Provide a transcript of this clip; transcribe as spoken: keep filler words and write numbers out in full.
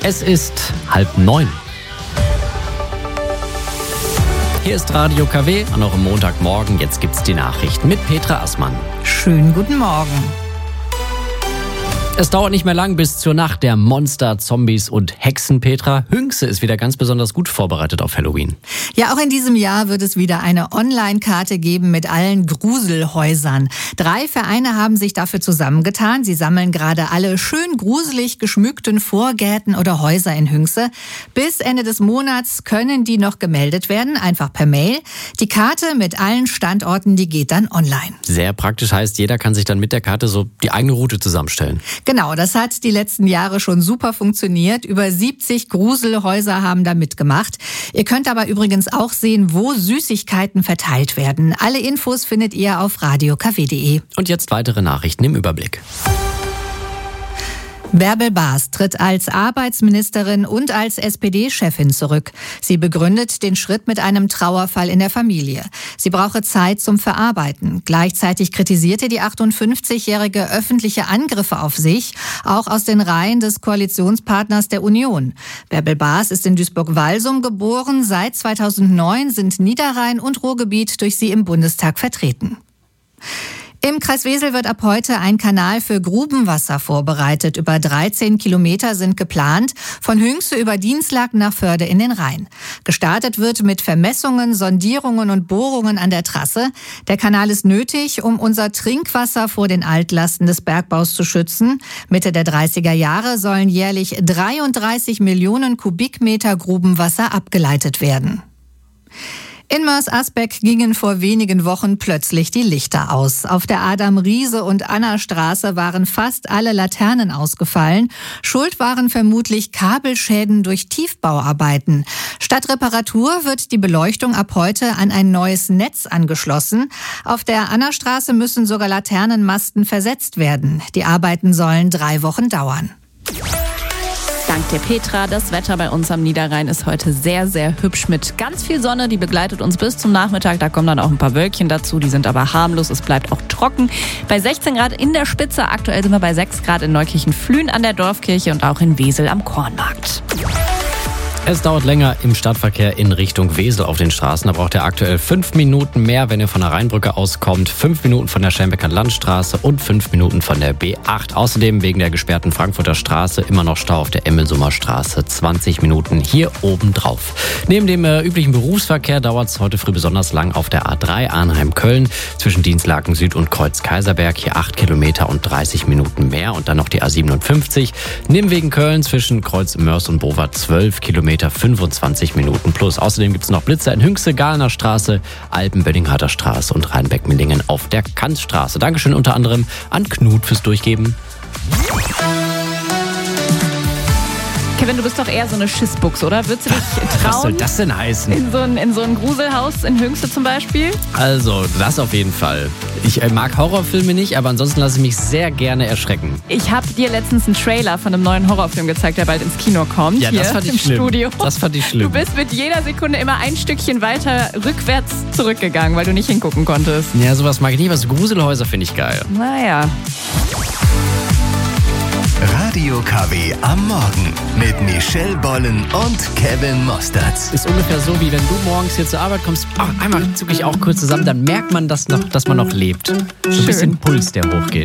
Es ist halb neun. Hier ist Radio K W an eurem Montagmorgen. Jetzt gibt's die Nachrichten mit Petra Assmann. Schönen guten Morgen. Es dauert nicht mehr lang bis zur Nacht der Monster, Zombies und Hexen, Petra. Hünxe ist wieder ganz besonders gut vorbereitet auf Halloween. Ja, auch in diesem Jahr wird es wieder eine Online-Karte geben mit allen Gruselhäusern. Drei Vereine haben sich dafür zusammengetan. Sie sammeln gerade alle schön gruselig geschmückten Vorgärten oder Häuser in Hünxe. Bis Ende des Monats können die noch gemeldet werden, einfach per Mail. Die Karte mit allen Standorten, die geht dann online. Sehr praktisch, heißt, jeder kann sich dann mit der Karte so die eigene Route zusammenstellen. Genau, das hat die letzten Jahre schon super funktioniert. Über siebzig Gruselhäuser haben da mitgemacht. Ihr könnt aber übrigens auch sehen, wo Süßigkeiten verteilt werden. Alle Infos findet ihr auf radio k w punkt d e. Und jetzt weitere Nachrichten im Überblick. Bärbel Baas tritt als Arbeitsministerin und als S P D-Chefin zurück. Sie begründet den Schritt mit einem Trauerfall in der Familie. Sie brauche Zeit zum Verarbeiten. Gleichzeitig kritisierte die achtundfünfzigjährige öffentliche Angriffe auf sich, auch aus den Reihen des Koalitionspartners der Union. Bärbel Baas ist in Duisburg-Walsum geboren. Seit zweitausendneun sind Niederrhein und Ruhrgebiet durch sie im Bundestag vertreten. Im Kreis Wesel wird ab heute ein Kanal für Grubenwasser vorbereitet. Über dreizehn Kilometer sind geplant, von Hünxe über Dienstlag nach Förde in den Rhein. Gestartet wird mit Vermessungen, Sondierungen und Bohrungen an der Trasse. Der Kanal ist nötig, um unser Trinkwasser vor den Altlasten des Bergbaus zu schützen. Mitte der dreißiger Jahre sollen jährlich dreiunddreißig Millionen Kubikmeter Grubenwasser abgeleitet werden. In Moers-Asbeck gingen vor wenigen Wochen plötzlich die Lichter aus. Auf der Adam-Riese- und Anna-Straße waren fast alle Laternen ausgefallen. Schuld waren vermutlich Kabelschäden durch Tiefbauarbeiten. Statt Reparatur wird die Beleuchtung ab heute an ein neues Netz angeschlossen. Auf der Anna-Straße müssen sogar Laternenmasten versetzt werden. Die Arbeiten sollen drei Wochen dauern. Dank der Petra. Das Wetter bei uns am Niederrhein ist heute sehr, sehr hübsch mit ganz viel Sonne. Die begleitet uns bis zum Nachmittag. Da kommen dann auch ein paar Wölkchen dazu. Die sind aber harmlos. Es bleibt auch trocken. Bei sechzehn Grad in der Spitze. Aktuell sind wir bei sechs Grad in Neukirchen-Flühen an der Dorfkirche und auch in Wesel am Kornmarkt. Es dauert länger im Stadtverkehr in Richtung Wesel auf den Straßen. Da braucht ihr aktuell fünf Minuten mehr, wenn ihr von der Rheinbrücke auskommt. Fünf Minuten von der Schelmbecker Landstraße und fünf Minuten von der B acht. Außerdem wegen der gesperrten Frankfurter Straße immer noch Stau auf der Emmelsumer Straße. zwanzig Minuten hier oben drauf. Neben dem äh, üblichen Berufsverkehr dauert es heute früh besonders lang auf der A drei Arnheim-Köln zwischen Dienstlaken Süd und Kreuz-Kaiserberg. Hier acht Kilometer und dreißig Minuten mehr. Und dann noch die A siebenundfünfzig. Nimwegen Köln zwischen Kreuz-Mörs und Bowa zwölf Kilometer. fünfundzwanzig Minuten plus. Außerdem gibt es noch Blitzer in Hünxe, Galener Straße, Alpen-Bönningharter Straße und Rheinbeck-Millingen auf der Kanzstraße. Dankeschön unter anderem an Knut fürs Durchgeben. Kevin, du bist doch eher so eine Schissbuchse, oder? Würdest du dich trauen? Was soll das denn heißen? In so ein, in so ein Gruselhaus in Hünxe zum Beispiel? Also, das auf jeden Fall. Ich äh, mag Horrorfilme nicht, aber ansonsten lasse ich mich sehr gerne erschrecken. Ich habe dir letztens einen Trailer von einem neuen Horrorfilm gezeigt, der bald ins Kino kommt. Ja, hier das fand ich im schlimm. Studio. Das fand ich schlimm. Du bist mit jeder Sekunde immer ein Stückchen weiter rückwärts zurückgegangen, weil du nicht hingucken konntest. Ja, sowas mag ich nicht, aber so Gruselhäuser finde ich geil. Naja. Radio K W am Morgen mit Michelle Bollen und Kevin Mostertz. Ist ungefähr so, wie wenn du morgens hier zur Arbeit kommst, oh, einmal zucke ich auch kurz zusammen, dann merkt man das noch, dass man noch lebt. So ein bisschen Puls, der hochgeht.